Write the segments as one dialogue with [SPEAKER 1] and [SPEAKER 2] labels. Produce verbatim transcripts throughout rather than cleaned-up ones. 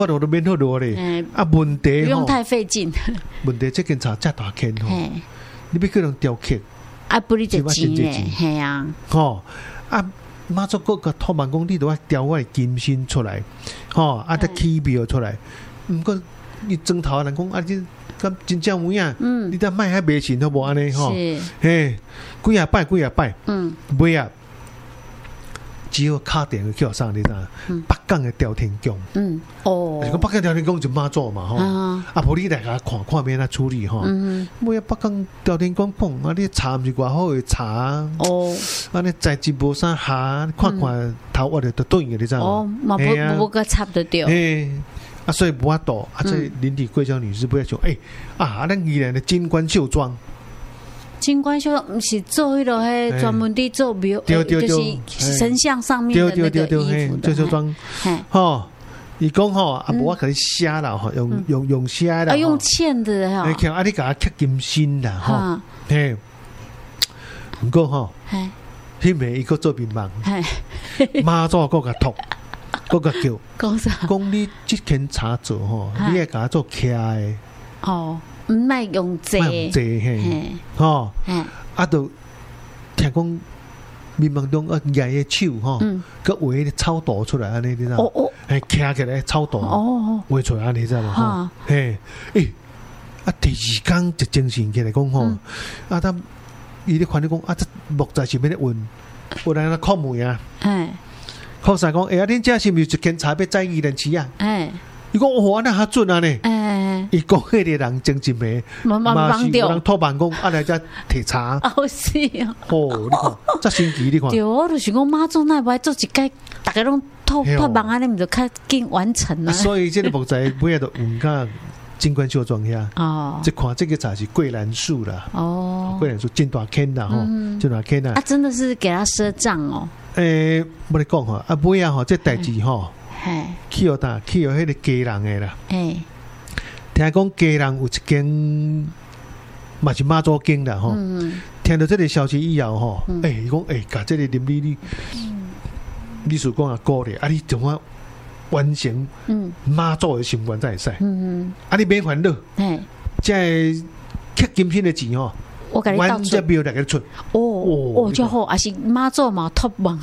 [SPEAKER 1] 我都免好多咧。啊，问题
[SPEAKER 2] 不用太费劲。
[SPEAKER 1] 问题这检查这大坑吼，你要可能雕刻，
[SPEAKER 2] 啊，不你就钱咧，系啊。
[SPEAKER 1] 吼啊，妈祖个个托办讲，你都要雕我的金身出来，吼啊，得起标出来。毋过你砖头人讲啊，你咁真正有影，你得卖遐卖钱好无安尼吼？嘿，几啊摆几啊摆，嗯，尾啊。只有敲电话叫上你知道，北港的吊天宫，嗯，哦，是讲北港吊天宫就妈祖嘛吼，啊，无你来甲看看免啊处理吼，每啊北港吊天宫讲啊，你查毋是偌好诶查，哦，啊你材质无啥下，看看头我就都对嘅，你知道吗？
[SPEAKER 2] 哦，嘛无无个插得掉，
[SPEAKER 1] 诶，啊所以无法度，啊这林体贵娇女士不要讲，诶啊，咱宜兰的金冠绣庄。
[SPEAKER 2] 金冠绣不是做迄落迄专门的做庙，就是神像上面的那个衣服的。绣庄，吼，伊讲吼，啊，无我可以写啦，吼，用用用写啦， 啊，用嵌的哈。
[SPEAKER 1] 哎，啊，你甲刻金身啦，吼，嘿，不过吼，迄暝伊个做面盲，妈祖个个托，个个叫，
[SPEAKER 2] 讲啥？
[SPEAKER 1] 讲你即间茶做吼，你要甲做徛的。
[SPEAKER 2] 哦。唔卖用济，
[SPEAKER 1] 用济嘿，吼，啊，都听讲面盲中啊，举个手吼，佮画个草图出来安尼，你知道？哦哦，嘿，徛起来草图，哦，画出来安尼，知道吗？吼，嘿，诶，啊，第二天就精神起来讲吼，啊，他伊咧看你讲啊，这木材是免咧运，有人来敲门啊，哎，敲啥讲？哎呀，恁家是毋是一间茶要在伊人市啊？哎。伊讲我安尼较准啊呢，伊讲迄个人真真美，嘛是有人托办讲，啊来遮摕茶，
[SPEAKER 2] 哦是啊，
[SPEAKER 1] 哦，你看，这神奇你看，
[SPEAKER 2] 对，我就是讲妈祖那不爱做一届，大家拢托托办安尼，毋就较紧完成啊。
[SPEAKER 1] 所以这个木材尾仔都运到金冠绣庄遐，哦，这看这个茶是桂兰树啦，哦，桂兰树真大坑啦吼，真大坑啦，
[SPEAKER 2] 啊真的是给他赊账哦，
[SPEAKER 1] 诶，我咧讲吼，啊尾仔吼，这代志吼。去哦，呾去哦，迄个家人诶啦。诶，听讲家人有一间，嘛是妈祖经啦吼。听到这个消息以后吼，诶，伊讲诶，甲这个林理理，理事讲啊，鼓励啊，你怎么完成妈祖诶心愿才会使？嗯啊，你免烦恼。诶，这刻金片的钱吼。
[SPEAKER 2] 我给你倒出，哦哦，就好，还是妈祖嘛 top one，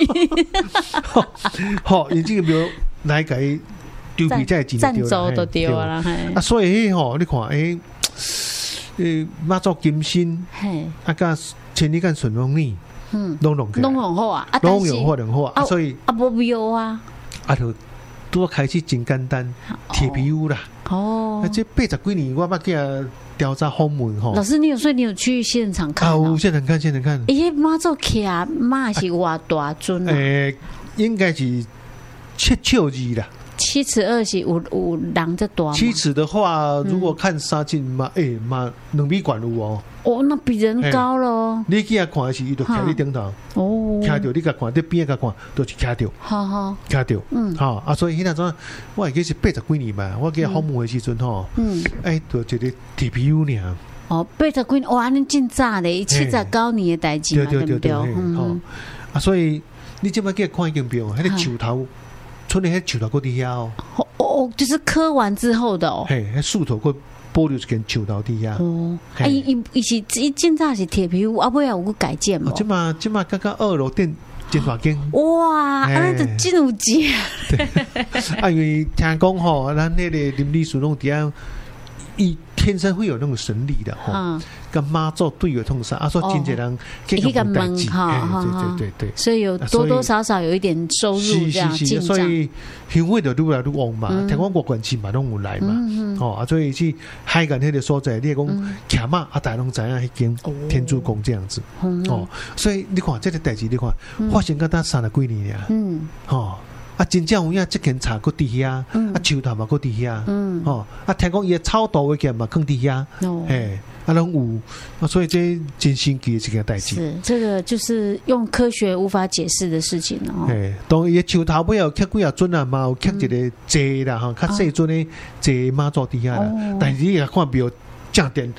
[SPEAKER 1] 好，你这个庙来给丢比赛钱
[SPEAKER 2] 赞助都丢了，
[SPEAKER 1] 啊，所以吼，你看，诶，诶，妈祖金身，啊，甲前年干顺风呢，嗯，拢拢
[SPEAKER 2] 拢拢好啊，
[SPEAKER 1] 拢有好，拢好啊，所以
[SPEAKER 2] 啊，无庙啊，
[SPEAKER 1] 啊，就拄开始真简单，铁皮屋啦，哦，啊，这八十几年我捌叫。调查后门吼，
[SPEAKER 2] 老师，你有说你有去现场看？啊，
[SPEAKER 1] 现场看，现场看。
[SPEAKER 2] 诶，妈祖徛妈是偌大尊啊？
[SPEAKER 1] 诶，应该是七尺二啦。
[SPEAKER 2] 七尺二是有有人在大吗？
[SPEAKER 1] 七尺的话，如果看三斤嘛，诶嘛，两米管有哦。
[SPEAKER 2] 哦，那比人高了。
[SPEAKER 1] 你去遐看是，伊就徛你顶头。哦。徛着你甲看，你边甲看，都是徛着。好好。徛着。嗯。好啊，所以迄阵阵，我记是八十几年嘛，我记好门的时阵吼。嗯。哎，就一个 T P U 尔。
[SPEAKER 2] 哦，八十几年，哇，恁真早咧，七十九年的代志嘛，对不对？
[SPEAKER 1] 嗯。啊，所以你即摆去看已经不用，迄个树头。村里迄树头搁伫遐哦，
[SPEAKER 2] 哦，就是磕完之后的哦，
[SPEAKER 1] 嘿，迄树头搁保留一根树头伫遐。哦，
[SPEAKER 2] 啊，伊伊伊是伊现在是铁皮屋，啊，尾有个改建嘛。
[SPEAKER 1] 即嘛即嘛刚刚二楼店真大间。
[SPEAKER 2] 哇，啊，这真有钱。
[SPEAKER 1] 啊，因为听讲吼，咱那个林理事拢伫遐，伊天生会有那种神力的吼。跟妈祖对有通杀，啊，说真侪人
[SPEAKER 2] 去个门哈，
[SPEAKER 1] 对对对对，
[SPEAKER 2] 所以有多多少少有一点收入这样进账，
[SPEAKER 1] 所以香火就愈来愈旺嘛。听讲外县市嘛拢有来嘛，哦啊，所以去海岸迄个所在，你讲徛马啊，大家拢知影迄间天主宫这样子，哦，所以你看这个代志，你看发生到咱三十几年了，嗯，哦。啊，真正有影，即间茶搁伫遐，啊，树头嘛搁伫遐，哦，啊，听讲伊个草道个件嘛放伫遐，嘿，啊，拢有，啊，所以这真神奇的一件代志。
[SPEAKER 2] 是，这个就是用科学无法解释的事情哦。
[SPEAKER 1] 嘿，当伊个树头尾有刻几啊尊啊，嘛有刻一个坐啦，哈，较细尊的坐妈祖伫遐啦，但是你若看庙正殿。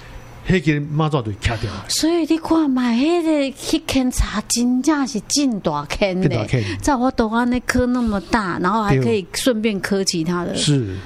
[SPEAKER 1] 迄个马祖就卡掉。
[SPEAKER 2] 所以你看嘛，迄个迄间茶真正是真大间嘞，在我岛湾那颗那么大，然后还可以顺便磕其他的。
[SPEAKER 1] 是。